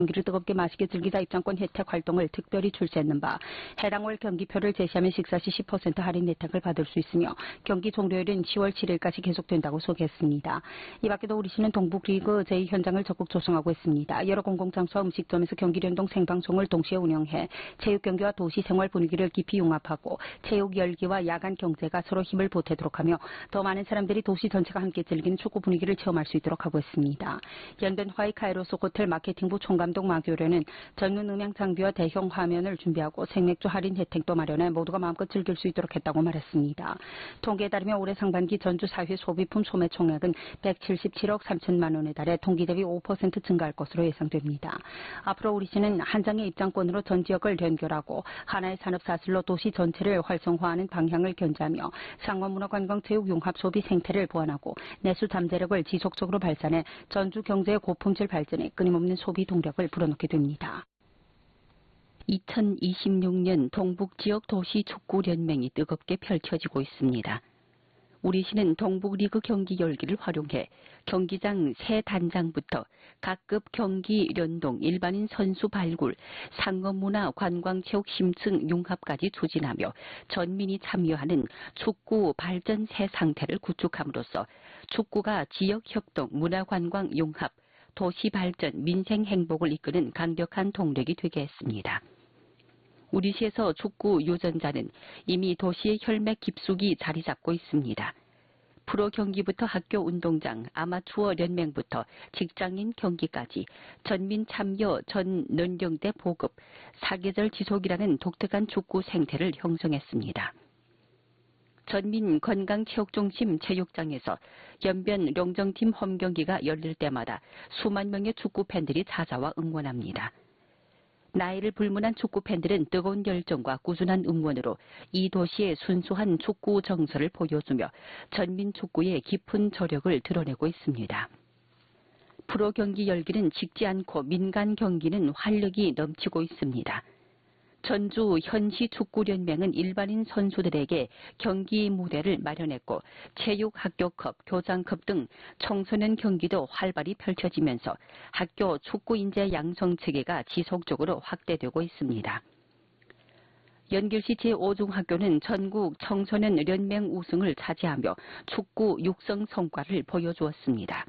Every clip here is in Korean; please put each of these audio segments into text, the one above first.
경기를 뜨겁게 맛있게 즐기다 입장권 혜택 활동을 특별히 출시했는 바 해당월 경기표를 제시하면 식사 시 10% 할인 혜택을 받을 수 있으며 경기 종료일은 10월 7일까지 계속된다고 소개했습니다. 이 밖에도 우리시는 동북리그 제2 현장을 적극 조성하고 있습니다. 여러 공공장소와 음식점에서 경기련동 생방송을 동시에 운영해 체육 경기와 도시 생활 분위기를 깊이 융합하고 체육 열기와 야간 경제가 서로 힘을 보태도록 하며 더 많은 사람들이 도시 전체가 함께 즐기는 축구 분위기를 체험할 수 있도록 하고 있습니다. 연변 화이카이로스 호텔 마케팅부 총감독 마교련은 전문 음향 장비와 대형 화면을 준비하고 생맥주 할인 혜택도 마련해 모두가 마음껏 즐길 수 있도록 했다고 말했습니다. 통계에 따르면 올해 상반기 전주 사회 소비품 소매 총액은 177억 3천만 원에 달해 동기 대비 5% 증가할 것으로 예상됩니다. 앞으로 우리시는 한 장의 입장권으로 전 지역을 연결하고 하나의 산업사슬로 도시 전체를 활성화하는 방향을 견지하며 상업문화관광체육 융합 소비 생태를 보완하고 내수 잠재력을 지속적으로 발산해 전주 경제의 고품질 발전에 끊임없는 소비 동력을 불어넣게 됩니다. 2026년 동북지역 도시축구연맹이 뜨겁게 펼쳐지고 있습니다. 우리시는 동북리그 경기 열기를 활용해 경기장 새 단장부터 각급 경기 연동 일반인 선수 발굴, 상업문화 관광체육 심층 융합까지 추진하며 전민이 참여하는 축구 발전 새 상태를 구축함으로써 축구가 지역협동, 문화관광 융합, 도시발전, 민생행복을 이끄는 강력한 동력이 되게 했습니다. 우리시에서 축구 유전자는 이미 도시의 혈맥 깊숙이 자리 잡고 있습니다. 프로 경기부터 학교 운동장, 아마추어 연맹부터 직장인 경기까지 전민 참여, 전 연령대 보급, 사계절 지속이라는 독특한 축구 생태를 형성했습니다. 전민 건강체육중심 체육장에서 연변 령정팀 홈경기가 열릴 때마다 수만 명의 축구 팬들이 찾아와 응원합니다. 나이를 불문한 축구 팬들은 뜨거운 열정과 꾸준한 응원으로 이 도시의 순수한 축구 정서를 보여주며 전민 축구의 깊은 저력을 드러내고 있습니다. 프로 경기 열기는 식지 않고 민간 경기는 활력이 넘치고 있습니다. 전주 현시축구연맹은 일반인 선수들에게 경기 무대를 마련했고 체육학교컵, 교장컵 등 청소년 경기도 활발히 펼쳐지면서 학교 축구인재 양성 체계가 지속적으로 확대되고 있습니다. 연길시 제5중학교는 전국 청소년 연맹 우승을 차지하며 축구 육성 성과를 보여주었습니다.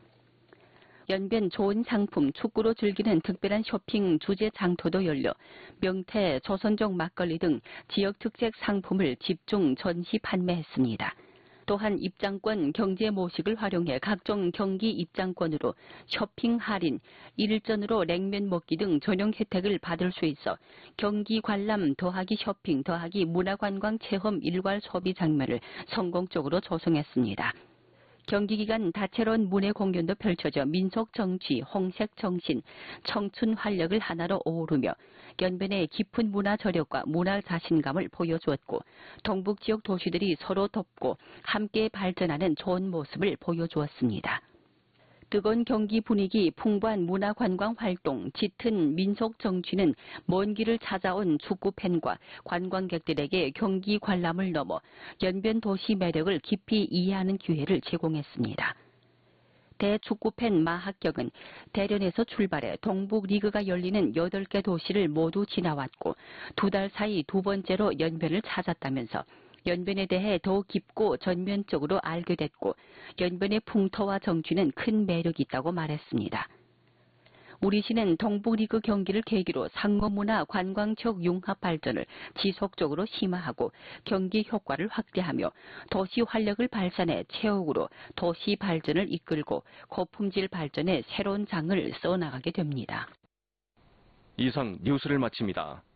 연변 좋은 상품, 축구로 즐기는 특별한 쇼핑 주제 장터도 열려 명태, 조선족 막걸리 등 지역 특색 상품을 집중 전시 판매했습니다. 또한 입장권 경제 모식을 활용해 각종 경기 입장권으로 쇼핑 할인, 일전으로 냉면 먹기 등 전용 혜택을 받을 수 있어 경기 관람 더하기 쇼핑 더하기 문화관광 체험 일괄 소비 장면을 성공적으로 조성했습니다. 경기 기간 다채로운 문예 공연도 펼쳐져 민속 정취, 홍색 정신, 청춘 활력을 하나로 어우르며 연변의 깊은 문화 저력과 문화 자신감을 보여주었고 동북 지역 도시들이 서로 돕고 함께 발전하는 좋은 모습을 보여주었습니다. 뜨거운 경기 분위기, 풍부한 문화관광 활동, 짙은 민속 정취는 먼 길을 찾아온 축구팬과 관광객들에게 경기 관람을 넘어 연변 도시 매력을 깊이 이해하는 기회를 제공했습니다. 대축구팬 마학경은 대련에서 출발해 동북리그가 열리는 8개 도시를 모두 지나왔고 2달 사이 두 번째로 연변을 찾았다면서 연변에 대해 더 깊고 전면적으로 알게 됐고 연변의 풍토와 정취는 큰 매력이 있다고 말했습니다. 우리시는 동북리그 경기를 계기로 상업문화 관광체육 융합 발전을 지속적으로 심화하고 경기 효과를 확대하며 도시 활력을 발산해 체육으로 도시 발전을 이끌고 고품질 발전의 새로운 장을 써나가게 됩니다. 이상 뉴스를 마칩니다.